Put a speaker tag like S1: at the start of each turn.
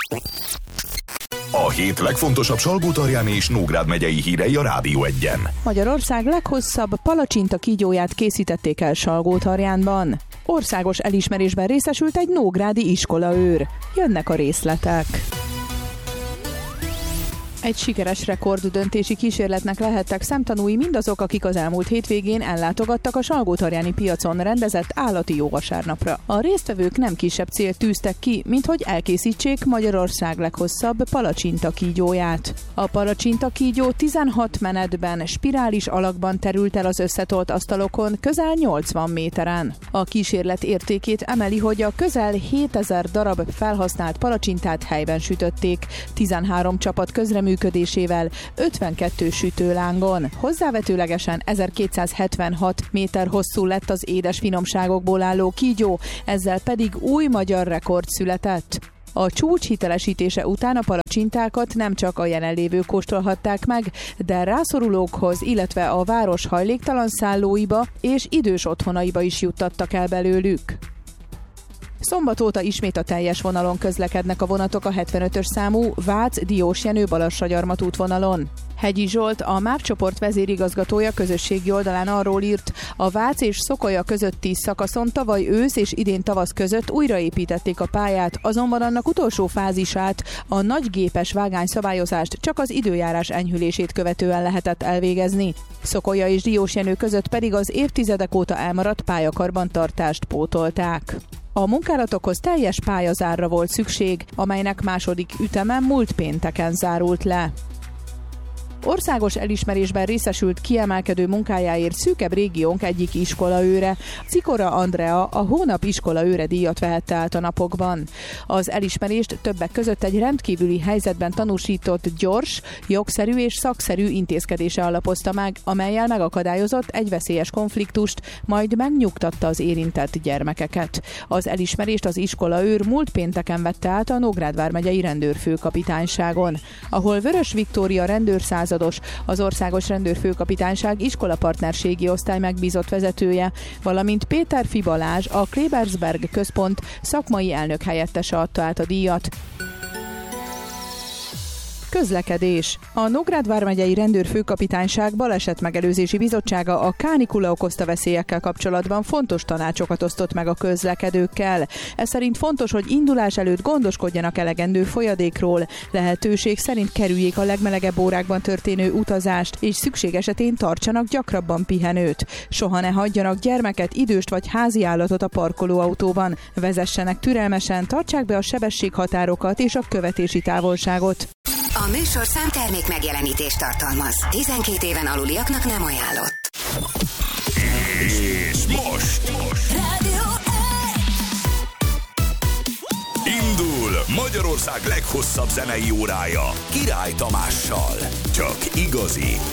S1: A hét legfontosabb Salgótarjáni és Nógrád megyei hírei a Rádió 1-en.
S2: Magyarország leghosszabb palacsinta kígyóját készítették el Salgótarjánban. Országos elismerésben részesült egy nógrádi iskolaőr. Jönnek a részletek. Egy sikeres rekorddöntési kísérletnek lehettek szemtanúi mindazok, akik az elmúlt hétvégén ellátogattak a salgótarjáni piacon rendezett állati jóvasárnapra. A résztvevők nem kisebb célt tűztek ki, mint hogy elkészítsék Magyarország leghosszabb palacsinta kígyóját. A palacsinta kígyó 16 menetben, spirális alakban terült el az összetolt asztalokon közel 80 méteren. A kísérlet értékét emeli, hogy a közel 7000 darab felhasznált palacsintát helyben sütötték, 13 csapat közreműködésével 52 sütőlángon. Hozzávetőlegesen 1276 méter hosszú lett az édes finomságokból álló kígyó, ezzel pedig új magyar rekord született. A csúcs hitelesítése után a palacsintákat nem csak a jelenlévők kóstolhatták meg, de rászorulókhoz, illetve a város hajléktalan szállóiba és idős otthonaiba is juttattak el belőlük. Szombat óta ismét a teljes vonalon közlekednek a vonatok a 75-ös számú Vác-Diósjenő-Balassagyarmat útvonalon. Hegyi Zsolt, a MÁV csoport vezérigazgatója közösségi oldalán arról írt, a Vác és Szokolya közötti szakaszon tavaly ősz és idén tavasz között újraépítették a pályát, azonban annak utolsó fázisát, a nagygépes vágányszabályozást csak az időjárás enyhülését követően lehetett elvégezni. Szokolya és Diósjenő között pedig az évtizedek óta elmaradt pályakarbantartást pótolták. A munkálatokhoz teljes pályazárra volt szükség, amelynek második üteme múlt pénteken zárult le. Országos elismerésben részesült kiemelkedő munkájáért szűkebb régiónk egyik iskolaőre. Cikora Andrea a hónap iskolaőre díjat vehette át a napokban. Az elismerést többek között egy rendkívüli helyzetben tanúsított gyors, jogszerű és szakszerű intézkedése alapozta meg, amellyel megakadályozott egy veszélyes konfliktust, majd megnyugtatta az érintett gyermekeket. Az elismerést az iskolaőr múlt pénteken vette át a Nógrád vármegyei rendőrfőkapitányságon, ahol Vörös Viktória rendőrszázados, az Országos Rendőrfőkapitányság iskolapartnerségi osztály megbízott vezetője, valamint Péterfi Balázs, a Klebersberg központ szakmai elnök helyettese adta át a díjat. Közlekedés. A Nógrád vármegyei rendőrfőkapitányság balesetmegelőzési bizottsága a kánikula okozta veszélyekkel kapcsolatban fontos tanácsokat osztott meg a közlekedőkkel. Ez szerint fontos, hogy indulás előtt gondoskodjanak elegendő folyadékról, lehetőség szerint kerüljék a legmelegebb órákban történő utazást, és szükség esetén tartsanak gyakrabban pihenőt. Soha ne hagyjanak gyermeket, időst vagy háziállatot a parkolóautóban. Vezessenek türelmesen, tartsák be a sebességhatárokat és a követési távolságot.
S3: A műsorszám termék megjelenítést tartalmaz. 12 éven aluliaknak nem ajánlott.
S1: És most
S3: Rádió 1.
S1: indul Magyarország leghosszabb zenei órája Király Tamással. Csak igazi